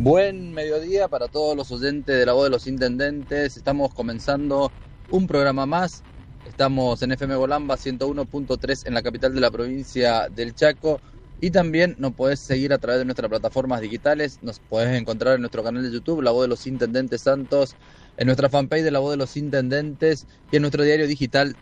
Buen mediodía para todos los oyentes de La Voz de los Intendentes. Estamos comenzando un programa más. Estamos en FM Golamba 101.3 en la capital de la provincia del Chaco. Y también nos podés seguir a través de nuestras plataformas digitales. Nos podés encontrar en nuestro canal de YouTube, La Voz de los Intendentes Santos, en nuestra fanpage de La Voz de los Intendentes y en nuestro diario digital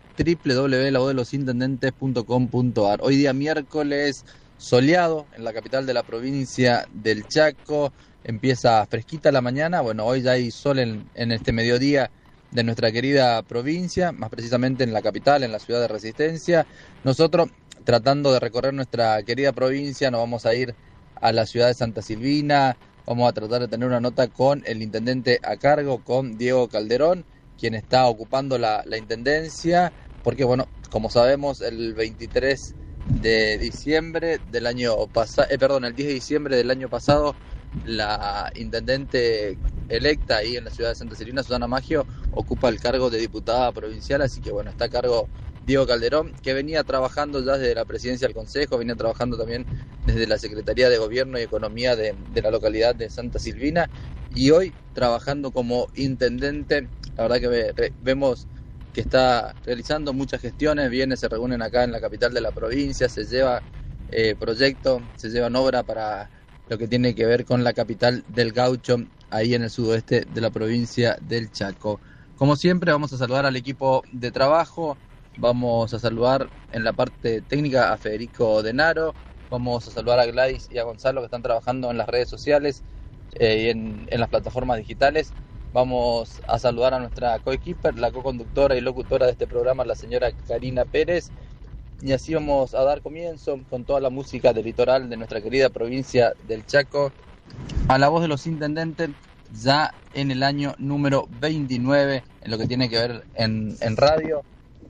www.lavozdelosintendentes.com.ar. Hoy día miércoles soleado en la capital de la provincia del Chaco. Empieza fresquita la mañana. Bueno, hoy ya hay sol en este mediodía de nuestra querida provincia, más precisamente en la capital, en la ciudad de Resistencia. Nosotros, tratando de recorrer nuestra querida provincia, nos vamos a ir a la ciudad de Santa Silvina. Vamos a tratar de tener una nota con el intendente a cargo, con Diego Calderón, quien está ocupando la intendencia, porque bueno, como sabemos, el 23 de diciembre del año pasado, el 10 de diciembre del año pasado, la intendente electa ahí en la ciudad de Santa Silvina, Susana Maggio, ocupa el cargo de diputada provincial, así que bueno, está a cargo Diego Calderón, que venía trabajando ya desde la presidencia del Consejo, venía trabajando también desde la Secretaría de Gobierno y Economía de la localidad de Santa Silvina, y hoy trabajando como intendente. La verdad que vemos que está realizando muchas gestiones, se reúnen acá en la capital de la provincia, se lleva proyectos, se llevan obra para lo que tiene que ver con la capital del Gaucho, ahí en el sudoeste de la provincia del Chaco. Como siempre, vamos a saludar al equipo de trabajo, vamos a saludar en la parte técnica a Federico Denaro, vamos a saludar a Gladys y a Gonzalo, que están trabajando en las redes sociales y en las plataformas digitales. Vamos a saludar a nuestra coequiper, la co-conductora y locutora de este programa, la señora Karina Pérez. Y así vamos a dar comienzo con toda la música del litoral de nuestra querida provincia del Chaco, a La Voz de los Intendentes, ya en el año número 29, en lo que tiene que ver en radio.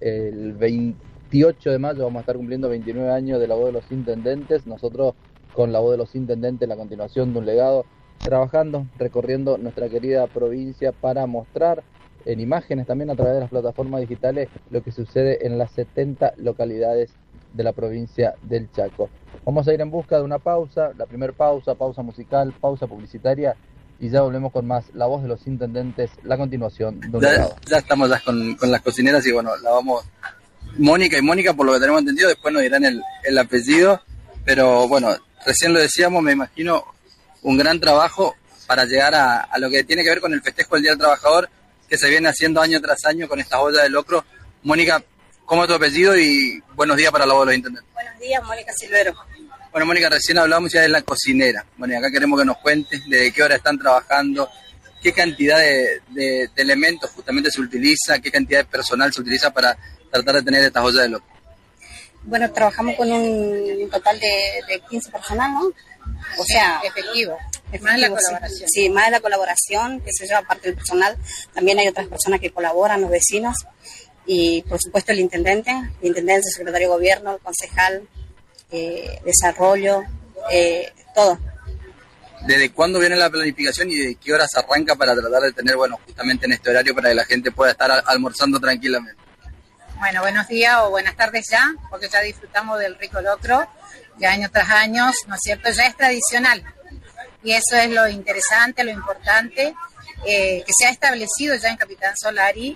El 28 de mayo vamos a estar cumpliendo 29 años de La Voz de los Intendentes. Nosotros con La Voz de los Intendentes, la continuación de un legado, trabajando, recorriendo nuestra querida provincia para mostrar en imágenes también a través de las plataformas digitales lo que sucede en las 70 localidades de la provincia del Chaco. Vamos a ir en busca de una pausa, la primera pausa musical, pausa publicitaria, y ya volvemos con más La Voz de los Intendentes, la continuación de un legado. Ya estamos ya con las cocineras y bueno, la vamos Mónica, por lo que tenemos entendido, después nos dirán el apellido, pero bueno, recién lo decíamos, me imagino un gran trabajo para llegar a lo que tiene que ver con el festejo del Día del Trabajador, que se viene haciendo año tras año con esta olla de locro. Mónica, ¿cómo es tu apellido? Y buenos días para La Voz de los Intendentes. Buenos días, Mónica Silvero. Bueno, Mónica, recién hablamos ya de la cocinera. Bueno, y acá queremos que nos cuentes de qué hora están trabajando, qué cantidad de elementos justamente se utiliza, qué cantidad de personal se utiliza para tratar de tener estas ollas de locro. Bueno, trabajamos con un total de 15 personal, ¿no? O sea, efectivo, más de la colaboración. Sí, más de la colaboración que se lleva parte del personal. También hay otras personas que colaboran, los vecinos, y por supuesto el intendente, el secretario de Gobierno, el concejal, desarrollo, todo. ¿Desde cuándo viene la planificación y de qué horas arranca para tratar de tener, bueno, justamente en este horario para que la gente pueda estar almorzando tranquilamente? Bueno, buenos días o buenas tardes ya, porque ya disfrutamos del rico locro, ya año tras año, ¿no es cierto? Ya es tradicional. Y eso es lo interesante, lo importante, que se ha establecido ya en Capitán Solari